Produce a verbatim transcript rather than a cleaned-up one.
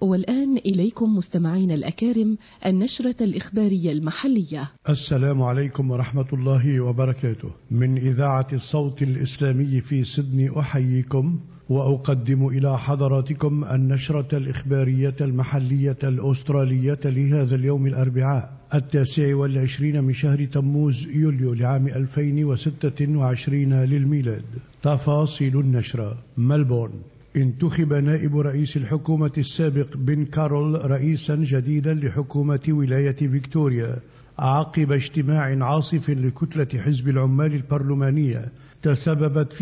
والآن إليكم مستمعين الأكارم النشرة الإخبارية المحلية. السلام عليكم ورحمة الله وبركاته. من إذاعة الصوت الإسلامي في سيدني أحييكم وأقدم إلى حضراتكم النشرة الإخبارية المحلية الأسترالية لهذا اليوم الأربعاء التاسع والعشرين من شهر تموز يوليو لعام ألفين وستة وعشرين للميلاد. تفاصيل النشرة. ملبورن: انتخب نائب رئيس الحكومة السابق بن كارول رئيسا جديدا لحكومة ولاية فيكتوريا عقب اجتماع عاصف لكتلة حزب العمال البرلمانية تسببت